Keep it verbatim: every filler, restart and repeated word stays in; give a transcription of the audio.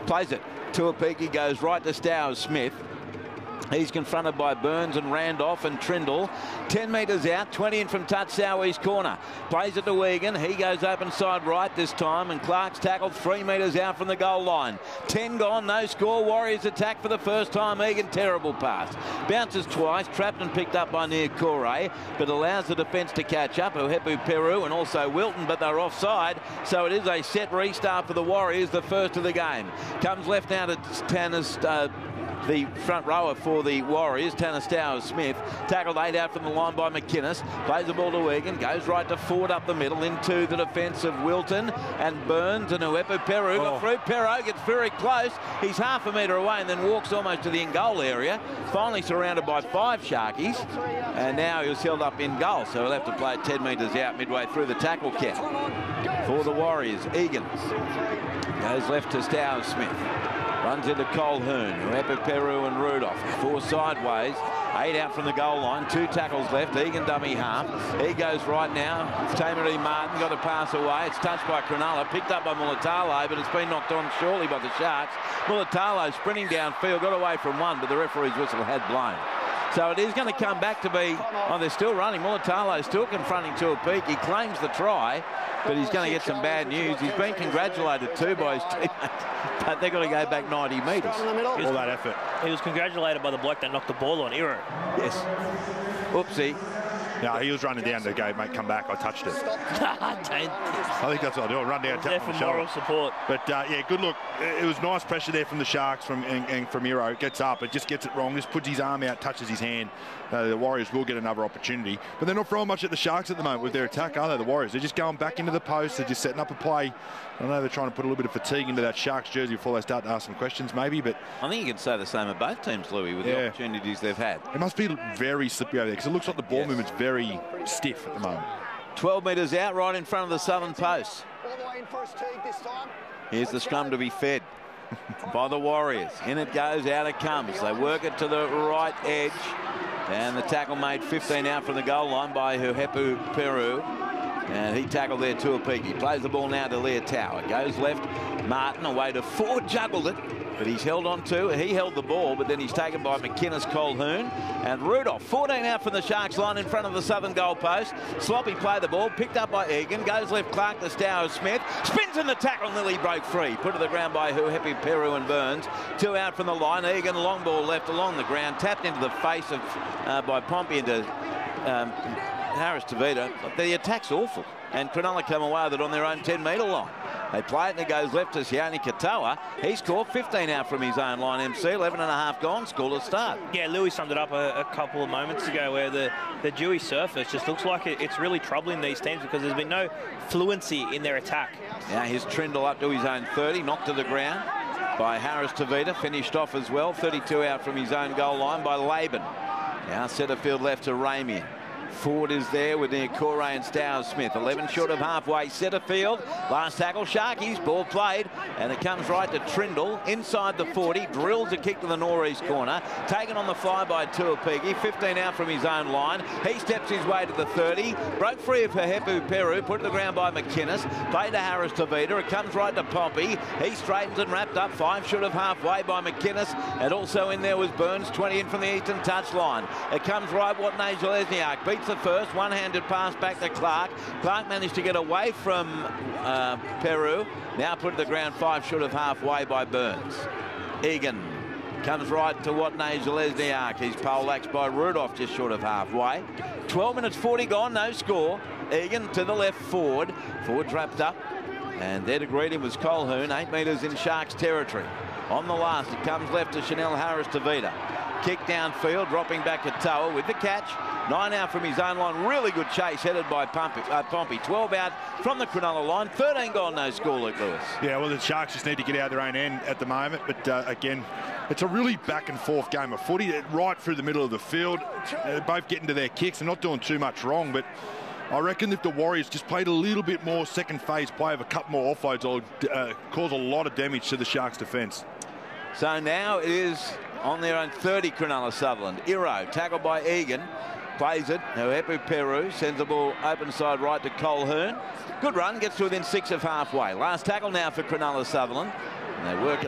Plays it. Tuapiki goes right to Stowers Smith. He's confronted by Burns and Randolph and Trindle. ten metres out, twenty in from touch, south-east corner. Plays it to Wigan. He goes open side right this time, and Clark's tackled three metres out from the goal line. ten gone, no score. Warriors attack for the first time. Egan, terrible pass. Bounces twice, trapped and picked up by Nia Corey, but allows the defence to catch up. Uhepu Peru and also Wilton, but they're offside. So it is a set restart for the Warriors, the first of the game. Comes left now to Tanner's... Uh, the front rower for the Warriors, Tanner Stowers Smith, tackled eight out from the line by McInnes, plays the ball to Wigan, goes right to Ford up the middle into the defence of Wilton and Burns and Uhepu Peru got oh. through. Peru gets very close. He's half a metre away and then walks almost to the in-goal area. Finally surrounded by five Sharkies, and now he was held up in goal, so he'll have to play ten metres out midway through the tackle count. For the Warriors, Egan goes left to Stowers Smith. Runs into Colquhoun, Uhepu Peru and Rudolph. Four sideways, eight out from the goal line, two tackles left. Egan dummy half. He goes right now. Tamari Martin got a pass away. It's touched by Cronulla, picked up by Mulatalo, but it's been knocked on shortly by the Sharks. Mulatalo sprinting downfield, got away from one, but the referee's whistle had blown. So it is going to come back to be, oh, they're still running. Mulatalo still confronting Tuapiki. He claims the try, but he's going to get some bad news. He's been congratulated too by his teammates, but they've got to go back ninety metres. All that effort. He was congratulated by the bloke that knocked the ball on, Iro. Yes. Oopsie. No, he was running down to go, mate, come back. I touched it. I think that's what I do. I run down, tap on the shoulder. Moral support. But uh, yeah, good look. It was nice pressure there from the Sharks from and, and from Iro. Gets up, it just gets it wrong. Just puts his arm out, touches his hand. Uh, the Warriors will get another opportunity, but they're not throwing much at the Sharks at the moment with their attack, are they? The Warriors, they're just going back into the post. They're just setting up a play. I know they're trying to put a little bit of fatigue into that Sharks jersey before they start to ask some questions, maybe. But I think you can say the same of both teams, Louis, with yeah. the opportunities they've had. It must be very slippery over there because it looks like the ball yes. movement's very stiff at the moment. twelve metres out, right in front of the southern post. Here's the scrum to be fed by the Warriors. In it goes, out it comes. They work it to the right edge. And the tackle made fifteen out from the goal line by Uhepu Peru. And he tackled there Tuapiki. Plays the ball now to Leotau. Goes left. Martin away to Ford. Juggled it. But he's held on to. He held the ball, but then he's taken by McInnes, Colquhoun, and Rudolph. fourteen out from the Sharks line in front of the southern goal post. Sloppy play the ball, picked up by Egan. Goes left, Clark to Stowers Smith. Spins in the tackle, nearly broke free. Put to the ground by Uhepu Peru and Burns. Two out from the line. Egan, long ball left along the ground. Tapped into the face of uh, by Pompey into um, Harris Tavita. The attack's awful. And Cronulla come away with it on their own ten metre line. They play it and it goes left to Sione Katoa. He's caught fifteen out from his own line, M C. eleven and a half gone, scoreless start. Yeah, Louis summed it up a, a couple of moments ago where the, the dewy surface just looks like it, it's really troubling these teams because there's been no fluency in their attack. Now here's Trindle up to his own thirty, knocked to the ground by Harris Tavita, finished off as well. thirty-two out from his own goal line by Laban. Now Setterfield left to Ramian. Ford is there with near Corey and Stowers Smith. eleven short of halfway. Setterfield. Last tackle. Sharkies. Ball played. And it comes right to Trindle. Inside the forty. Drills a kick to the northeast corner. Taken on the fly by Tuapiki. fifteen out from his own line. He steps his way to the thirty. Broke free of Uhepu Peru. Put to the ground by McInnes. Played to Harris Tavita. It comes right to Pompey. He straightens and wrapped up. Five short of halfway by McInnes. And also in there was Burns. twenty in from the eastern touch line. It comes right. Watney Zelezniak beats the first. One-handed pass back to Clark. Clark managed to get away from uh, Peru. Now put to the ground five short of halfway by Burns. Egan comes right to Watney Zelezniak. He's poleaxed by Rudolph just short of halfway. twelve minutes forty gone, no score. Egan to the left, Ford. Ford wrapped up. And there to greet him was Colquhoun, eight metres in Sharks territory. On the last, it comes left to Chanel Harris Tavita. Kick downfield, dropping back at Toa with the catch. Nine out from his own line. Really good chase headed by Pompey. Uh, Pompey. twelve out from the Cronulla line. thirteen gone, no score, Luke Lewis. Yeah, well, the Sharks just need to get out of their own end at the moment. But uh, again, it's a really back and forth game of footy. Right through the middle of the field. They're both getting to their kicks. They're not doing too much wrong. But I reckon if the Warriors just played a little bit more second phase play of a couple more offloads, it'll uh, cause a lot of damage to the Sharks' defence. So now it is on their own thirty, Cronulla Sutherland. Iro, tackled by Egan. Plays it. Uhepu Peru sends the ball open side right to Colquhoun. Good run, gets to within six of halfway. Last tackle now for Cronulla Sutherland. And they work it